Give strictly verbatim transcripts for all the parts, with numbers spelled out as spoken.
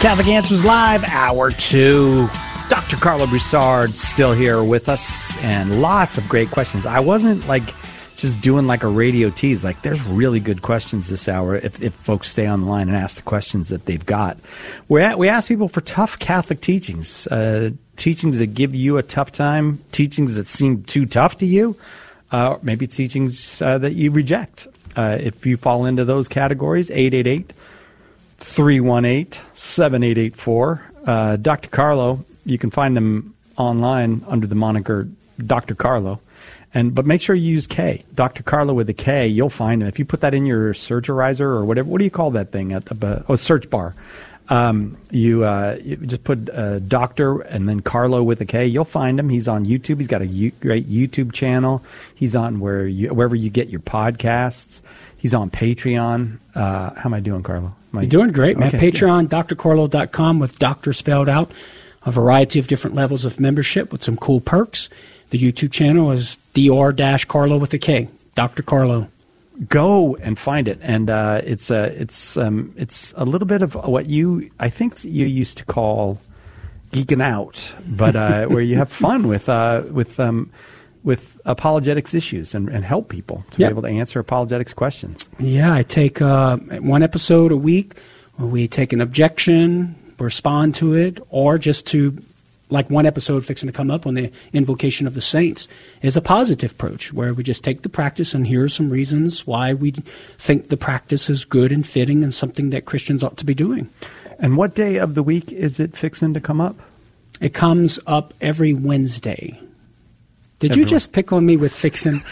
Catholic Answers Live, Hour two. Doctor Carlo Broussard still here with us, and lots of great questions. I wasn't, like, just doing, like, a radio tease. Like, there's really good questions this hour if, if folks stay on the line and ask the questions that they've got. We're at, we ask people for tough Catholic teachings, uh, teachings that give you a tough time, teachings that seem too tough to you, uh, maybe teachings uh, that you reject. Uh, if you fall into those categories, eight eight eight, three one eight, seven eight eight four. Uh, Doctor Carlo, you can find him online under the moniker Doctor Carlo. And but make sure you use K, Doctor Carlo with a K. You'll find him. If you put that in your searcherizer or whatever, what do you call that thing at the oh search bar? Um, you, uh, you just put uh, Doctor and then Carlo with a K. You'll find him. He's on YouTube. He's got a U- great YouTube channel. He's on where you, wherever you get your podcasts. He's on Patreon. Uh, how am I doing, Carlo? Am I, You're doing great, man. Okay, Patreon, d r carlo dot com with doctor spelled out. A variety of different levels of membership with some cool perks. The YouTube channel is D R Carlo with a K, Doctor Carlo. Go and find it, and uh, it's a it's um, it's a little bit of what you I think you used to call geeking out, but uh, where you have fun with uh, with um, with apologetics issues and, and help people to yep. be able to answer apologetics questions. Yeah, I take uh, one episode a week where we take an objection, respond to it, or just to, like one episode fixing to come up on the invocation of the saints, is a positive approach where we just take the practice and here are some reasons why we think the practice is good and fitting and something that Christians ought to be doing. And what day of the week is it fixing to come up? It comes up every Wednesday. Did Every you just pick on me with fixing?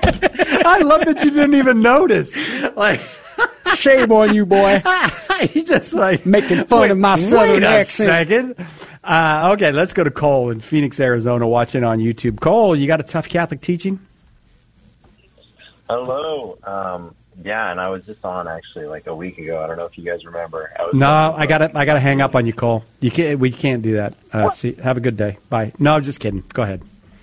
I love that you didn't even notice. Like, shame on you, boy. You just like making fun wait, of my southern wait a accent. Second. Uh, okay, let's go to Cole in Phoenix, Arizona, watching on YouTube. Cole, you got a tough Catholic teaching? Hello. Um, yeah, and I was just on actually like a week ago. I don't know if you guys remember. I was no, I got to I got to hang up on you, Cole. You can't. We can't do that. Uh, see, have a good day. Bye. No, I'm just kidding. Go ahead.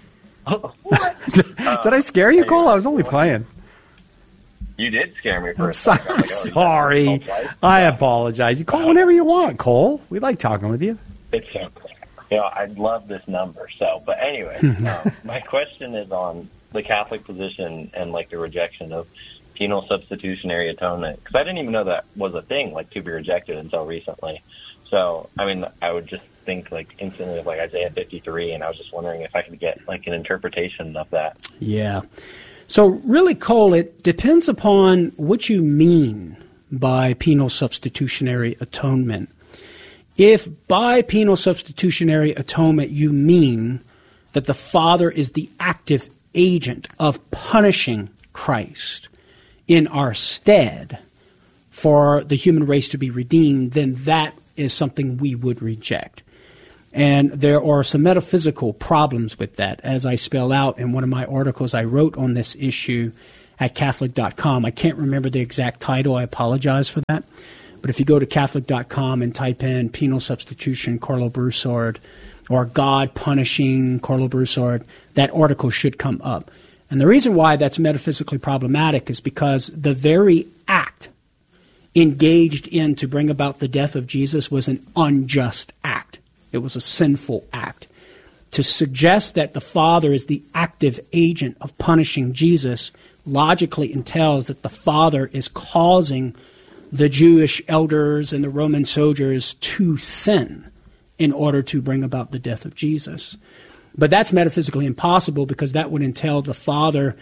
did, did I scare you, Cole? I was only playing. You did scare me for I'm a second. so, I'm like, oh, sorry. I apologize. You call whenever you want, Cole. We like talking with you. It's okay. You know, I love this number. So, but anyway, um, my question is on the Catholic position and like the rejection of penal substitutionary atonement, because I didn't even know that was a thing, like to be rejected until recently. So, I mean, I would just think like instantly of like Isaiah fifty-three, and I was just wondering if I could get like an interpretation of that. Yeah. So really, Cole, it depends upon what you mean by penal substitutionary atonement. If by penal substitutionary atonement you mean that the Father is the active agent of punishing Christ in our stead for the human race to be redeemed, then that is something we would reject. And there are some metaphysical problems with that, as I spell out in one of my articles I wrote on this issue at Catholic dot com. I can't remember the exact title. I apologize for that. But if you go to Catholic dot com and type in penal substitution Carlo Broussard or God punishing Carlo Broussard, that article should come up. And the reason why that's metaphysically problematic is because the very act engaged in to bring about the death of Jesus was an unjust act. It was a sinful act. To suggest that the Father is the active agent of punishing Jesus logically entails that the Father is causing the Jewish elders and the Roman soldiers to sin in order to bring about the death of Jesus. But that's metaphysically impossible because that would entail the Father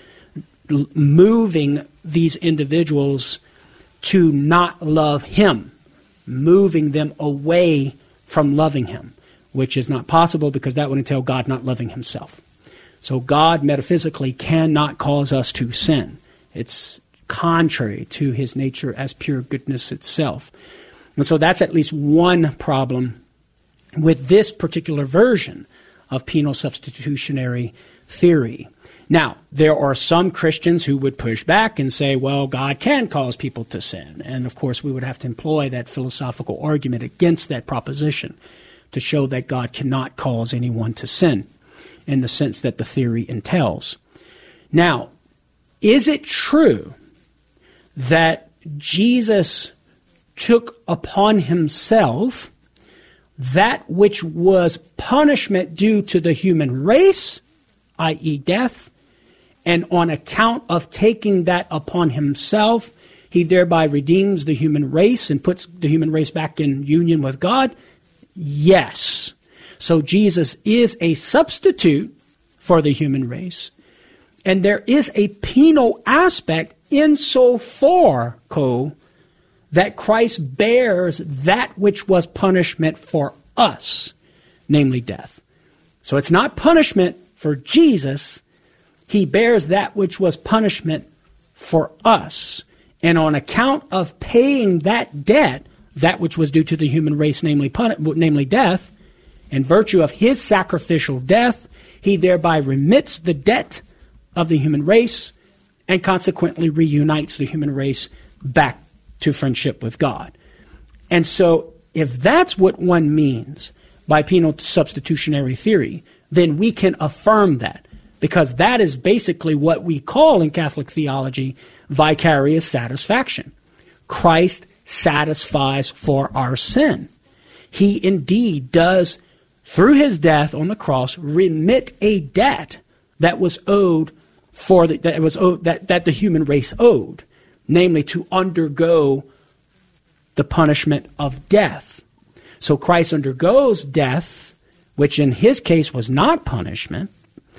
moving these individuals to not love Him, moving them away from loving Him, which is not possible because that would entail God not loving Himself. So God metaphysically cannot cause us to sin. It's contrary to His nature as pure goodness itself. And so that's at least one problem with this particular version of penal substitutionary theory. Now, there are some Christians who would push back and say, well, God can cause people to sin. And, of course, we would have to employ that philosophical argument against that proposition to show that God cannot cause anyone to sin in the sense that the theory entails. Now, is it true that Jesus took upon Himself that which was punishment due to the human race, that is death, and on account of taking that upon himself, he thereby redeems the human race and puts the human race back in union with God? Yes. So Jesus is a substitute for the human race. And there is a penal aspect insofar, Cole, that Christ bears that which was punishment for us, namely death. So it's not punishment for Jesus. He bears that which was punishment for us. And on account of paying that debt, that which was due to the human race, namely, pun- namely death, in virtue of his sacrificial death, he thereby remits the debt of the human race and consequently reunites the human race back to friendship with God. And so if that's what one means by penal substitutionary theory, then we can affirm that, because that is basically what we call in Catholic theology vicarious satisfaction. Christ satisfies for our sin. He indeed does, through his death on the cross, remit a debt that was owed for the, that was owed, that, that the human race owed, namely to undergo the punishment of death. So Christ undergoes death, which in his case was not punishment,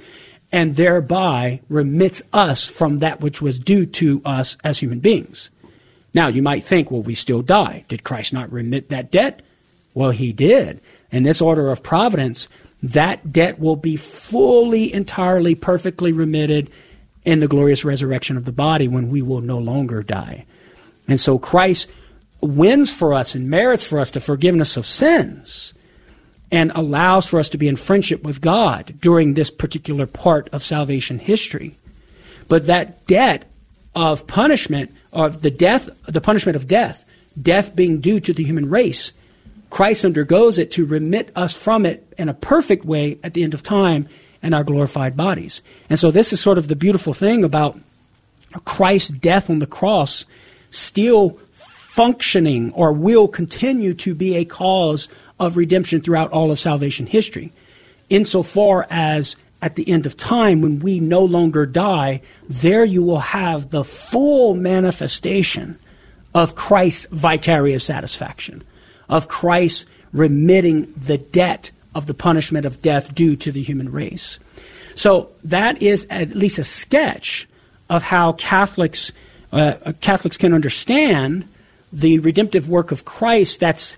and thereby remits us from that which was due to us as human beings. Now, you might think, well, we still die. Did Christ not remit that debt? Well, he did. In this order of providence, that debt will be fully, entirely, perfectly remitted in the glorious resurrection of the body when we will no longer die. And so Christ wins for us and merits for us the forgiveness of sins and allows for us to be in friendship with God during this particular part of salvation history. But that debt of punishment, of the death, the punishment of death, death being due to the human race, Christ undergoes it to remit us from it in a perfect way at the end of time in our glorified bodies. And so this is sort of the beautiful thing about Christ's death on the cross still functioning or will continue to be a cause of redemption throughout all of salvation history. Insofar as at the end of time, when we no longer die, there you will have the full manifestation of Christ's vicarious satisfaction, of Christ remitting the debt of the punishment of death due to the human race. So that is at least a sketch of how Catholics uh, Catholics can understand the redemptive work of Christ that's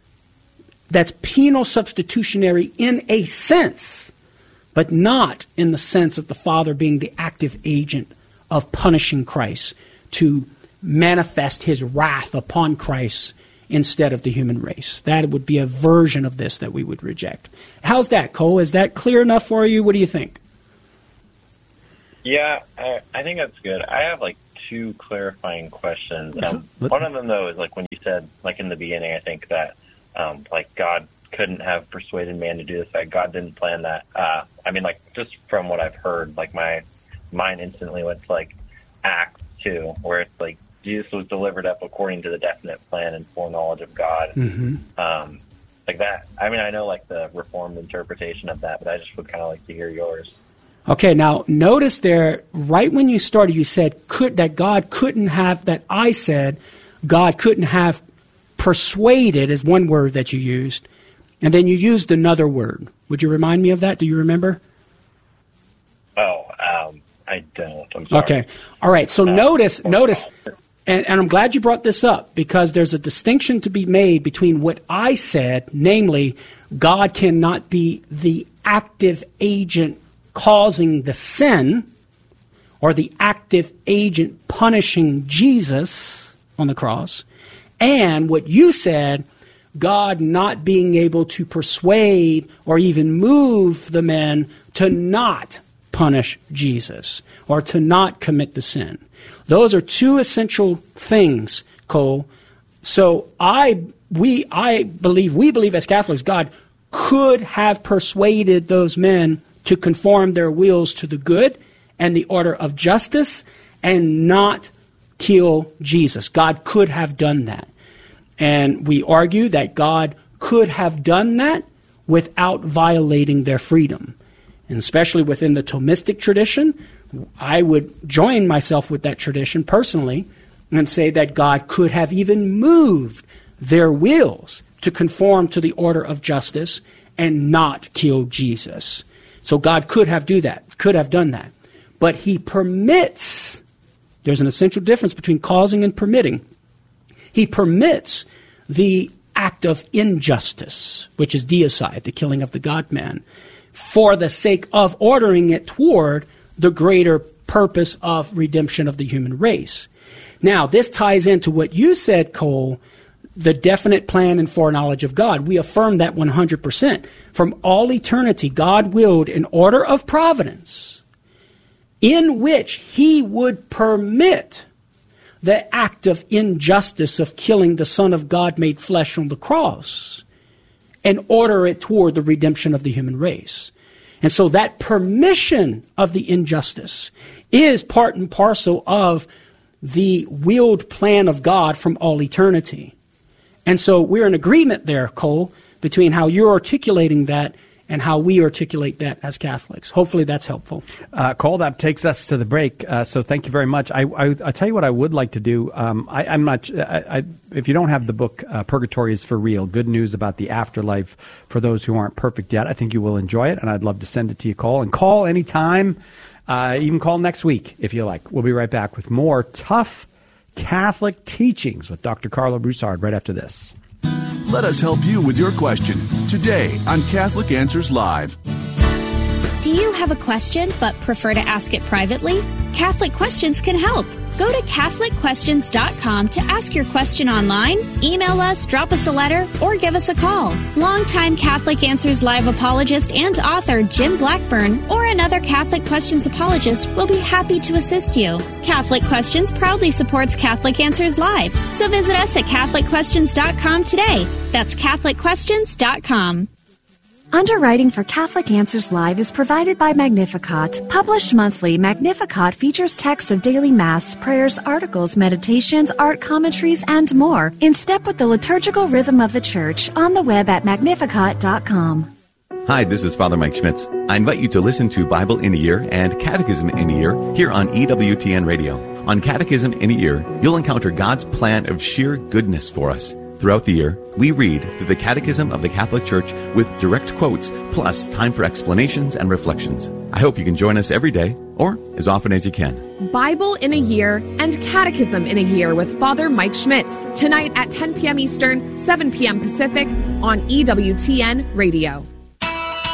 that's penal substitutionary in a sense, but not in the sense of the Father being the active agent of punishing Christ to manifest his wrath upon Christ instead of the human race. That would be a version of this that we would reject. How's that, Cole? Is that clear enough for you? What do you think? Yeah, I, I think that's good. I have like two clarifying questions. Um, one of them, though, is like when you said, like in the beginning, I think that um, like God couldn't have persuaded man to do this. Like God didn't plan that. Uh, I mean, like just from what I've heard, like my mind instantly went to like Acts two, where it's like Jesus was delivered up according to the definite plan and foreknowledge of God. Mm-hmm. Um, like that. I mean, I know like the Reformed interpretation of that, but I just would kind of like to hear yours. Okay, now notice there, right when you started, you said could that God couldn't have, that I said God couldn't have persuaded is one word that you used, and then you used another word. Would you remind me of that? Do you remember? Oh, um, I don't. I'm sorry. Okay, all right. So uh, notice, notice, and, and I'm glad you brought this up, because there's a distinction to be made between what I said, namely, God cannot be the active agent causing the sin, or the active agent punishing Jesus on the cross, and what you said, God not being able to persuade or even move the men to not punish Jesus or to not commit the sin. Those are two essential things, Cole. So I, we, I believe, we believe as Catholics, God could have persuaded those men to conform their wills to the good and the order of justice and not kill Jesus. God could have done that. And we argue that God could have done that without violating their freedom. And especially within the Thomistic tradition, I would join myself with that tradition personally and say that God could have even moved their wills to conform to the order of justice and not kill Jesus. So God could have do that, could have done that. But he permits, there's an essential difference between causing and permitting. He permits the act of injustice, which is deicide, the killing of the God-man, for the sake of ordering it toward the greater purpose of redemption of the human race. Now, this ties into what you said, Cole, the definite plan and foreknowledge of God. We affirm that one hundred percent. From all eternity, God willed an order of providence in which he would permit the act of injustice of killing the Son of God made flesh on the cross and order it toward the redemption of the human race. And so that permission of the injustice is part and parcel of the willed plan of God from all eternity. And so we're in agreement there, Cole, between how you're articulating that and how we articulate that as Catholics. Hopefully that's helpful. Uh, Cole, that takes us to the break. Uh, so thank you very much. I, I, I'll tell you what I would like to do. Um, I, I'm not. I, I, if you don't have the book, uh, Purgatory is for Real, Good News About the Afterlife for Those Who Aren't Perfect Yet, I think you will enjoy it, and I'd love to send it to you, Cole. And call anytime. Uh, even call next week if you like. We'll be right back with more tough Catholic teachings with Doctor Carlo Broussard right after this. Let us help you with your question today on Catholic Answers Live. Do you have a question but prefer to ask it privately? Catholic Questions can help. Go to Catholic Questions dot com to ask your question online, email us, drop us a letter, or give us a call. Longtime Catholic Answers Live apologist and author Jim Blackburn or another Catholic Questions apologist will be happy to assist you. Catholic Questions proudly supports Catholic Answers Live, so visit us at Catholic Questions dot com today. That's Catholic Questions dot com. Underwriting for Catholic Answers Live is provided by Magnificat. Published monthly, Magnificat features texts of daily Mass, prayers, articles, meditations, art commentaries, and more, in step with the liturgical rhythm of the Church, on the web at Magnificat dot com. Hi, this is Father Mike Schmitz. I invite you to listen to Bible in a Year and Catechism in a Year here on E W T N Radio. On Catechism in a Year, you'll encounter God's plan of sheer goodness for us. Throughout the year, we read through the Catechism of the Catholic Church with direct quotes, plus time for explanations and reflections. I hope you can join us every day, or as often as you can. Bible in a Year and Catechism in a Year with Father Mike Schmitz, tonight at ten p.m. Eastern, seven p.m. Pacific, on E W T N Radio.